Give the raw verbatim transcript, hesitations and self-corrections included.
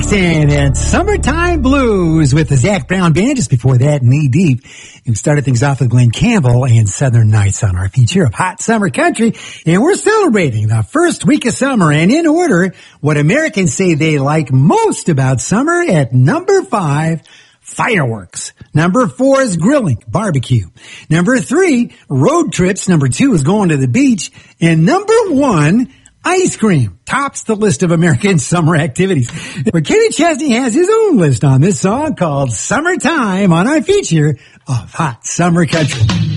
Jackson and Summertime Blues with the Zac Brown Band. Just before that, Knee Deep. We started things off with Glenn Campbell and Southern Nights on our feature of Hot Summer Country. And we're celebrating the first week of summer. And in order, what Americans say they like most about summer at number five, fireworks. Number four is grilling, barbecue. Number three, road trips. Number two is going to the beach. And number one, ice cream tops the list of American summer activities. But Kenny Chesney has his own list on this song called Summertime on our feature of Hot Summer Country.